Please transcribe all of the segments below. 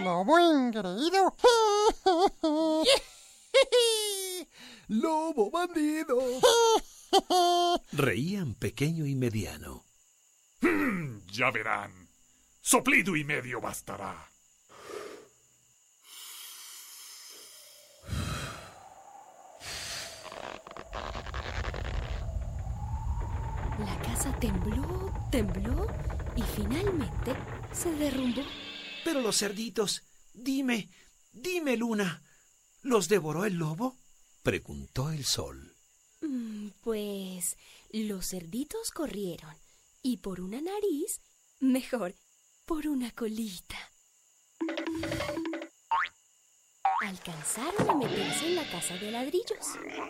lobo engreído. ¡Lobo bandido! Reían Pequeño y Mediano. Ya verán. Soplido y medio bastará. La casa tembló, tembló y finalmente se derrumbó. Pero los cerditos, dime, Luna, ¿los devoró el lobo? Preguntó el sol. Pues los cerditos corrieron y por una nariz, mejor, por una colita. Alcanzaron a meterse en la casa de ladrillos.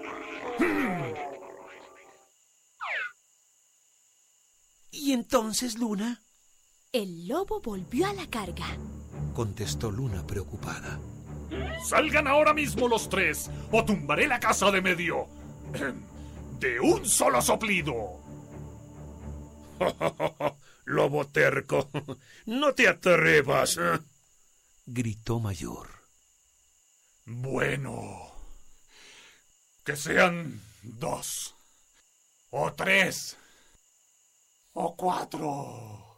¿Y entonces, Luna? El lobo volvió a la carga. Contestó Luna preocupada. Salgan ahora mismo los tres, o tumbaré la casa de medio. De un solo soplido. Lobo terco, no te atrevas. Gritó Mayor. Bueno, que sean 2, o 3, o 4.